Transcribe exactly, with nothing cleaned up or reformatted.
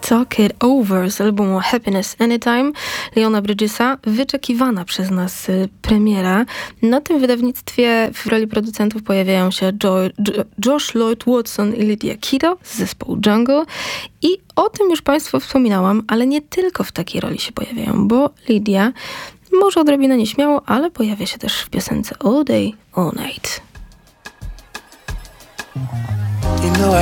Talk It Over z albumu Happiness Anytime Leona Bridgesa, wyczekiwana przez nas premiera. Na tym wydawnictwie w roli producentów pojawiają się jo- jo- Josh Lloyd Watson i Lydia Kiddo z zespołu Jungle. I o tym już Państwu wspominałam, ale nie tylko w takiej roli się pojawiają, bo Lydia może odrobinę nieśmiało, ale pojawia się też w piosence All Day, All Night. You know